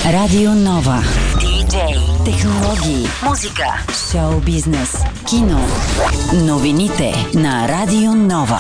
Радио Нова. DJ. Технологии. Музика. Шоу бизнес. Кино. Новините на Радио Нова.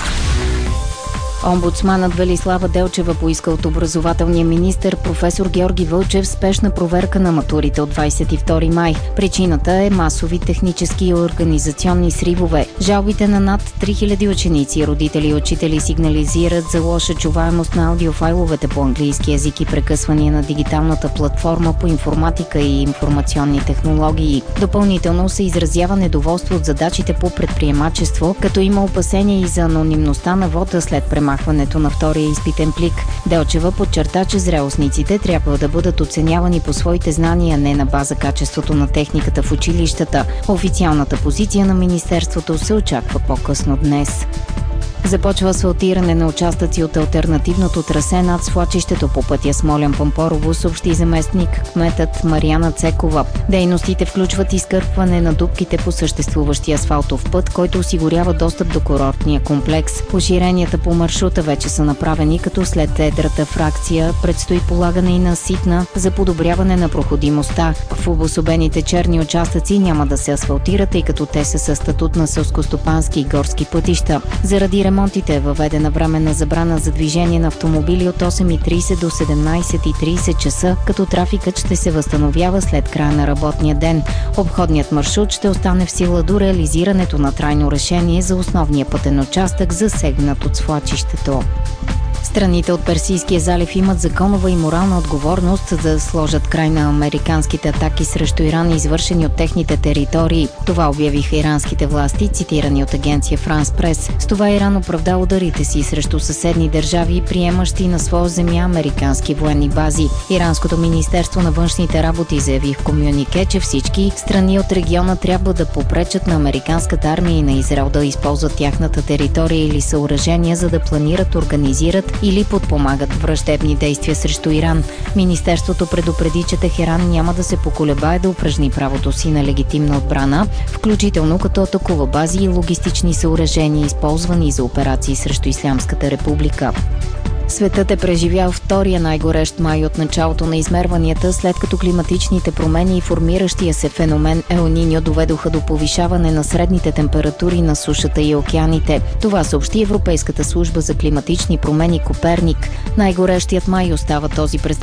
Омбудсманът Велислава Делчева поиска от образователния министър професор Георги Вълчев спешна проверка на матурите от 22 май. Причината е масови технически и организационни сривове. Жалбите на над 3000 ученици, родители и учители сигнализират за лоша чуваемост на аудиофайловете по английски език и прекъсвания на дигиталната платформа по информатика и информационни технологии. Допълнително се изразява недоволство от задачите по предприемачество, като има опасения и за анонимността на вода след премахването на втория изпитен плик. Делчева подчерта, че зрелостниците трябва да бъдат оценявани по своите знания, не на база качеството на техниката в училищата. Официалната позиция на Министерството се очаква по-късно днес. Започва асфалтиране на участъци от алтернативното трасе над свлачището по пътя Смолян-Пампорово, съобщи заместник кметът Мариана Цекова. Дейностите включват изкърпване на дупките по съществуващия асфалтов път, който осигурява достъп до курортния комплекс. Оширенията по маршрута вече са направени, като след едрата фракция предстои полагане и на ситна за подобряване на проходимостта. В обособените черни участъци няма да се асфалтират, тъй като те са със статут на селскостопански и горски пътища. Заради ремонтите е въведена временна забрана за движение на автомобили от 8:30 до 17:30 часа, като трафикът ще се възстановява след края на работния ден. Обходният маршрут ще остане в сила до реализирането на трайно решение за основния пътен участък, засегнат от свлачището. Страните от Персийския залив имат законова и морална отговорност за да сложат край на американските атаки срещу Иран, извършени от техните територии. Това обявиха иранските власти, цитирани от агенция Франс Прес. С това Иран оправда ударите си срещу съседни държави, приемащи на своя земя американски военни бази. Иранското министерство на външните работи заяви в комюнике, че всички страни от региона трябва да попречат на американската армия и на Израел да използват тяхната територия или съоръжения, за да планират, организират или подпомагат враждебни действия срещу Иран. Министерството предупреди, че Техеран няма да се поколебае да упражни правото си на легитимна отбрана, включително като атакува бази и логистични съоръжения, използвани за операции срещу Ислямската република. Светът е преживял втория най-горещ май от началото на измерванията, след като климатичните промени и формиращия се феномен Ел Ниньо доведоха до повишаване на средните температури на сушата и океаните. Това съобщи Европейската служба за климатични промени Коперник. Най-горещият май остава този през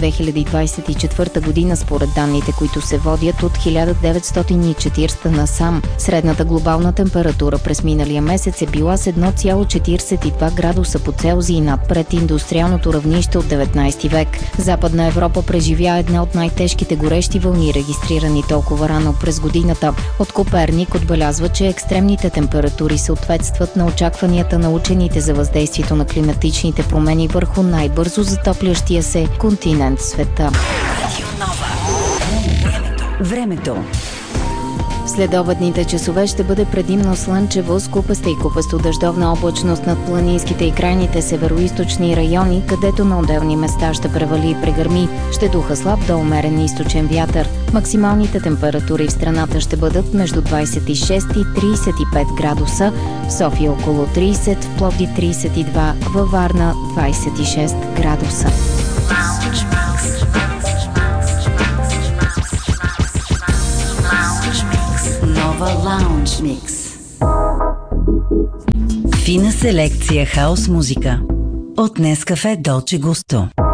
2024 година, според данните, които се водят от 1940 насам. Средната глобална температура през миналия месец е била с 1,42 градуса по Целзий над прединдустриалното равнище от 19 век. Западна Европа преживя една от най-тежките горещи вълни, регистрирани толкова рано през годината. От Коперник отбелязва, че екстремните температури съответстват на очакванията на учените за въздействието на климатичните промени върху най-бързо затоплящия се континент в света. Времето. Следобедните часове ще бъде предимно слънчево с купаста и купасто-дъждовна облачност над планинските и крайните североизточни райони, където на отделни места ще превали и прегърми. Ще духа слаб до умерен източен вятър. Максималните температури в страната ще бъдат между 26 и 35 градуса, в София около 30, в Пловдив 32, във Варна 26 градуса. Лаунж микс. Фина селекция хаус музика от Нескафе Долче Густо.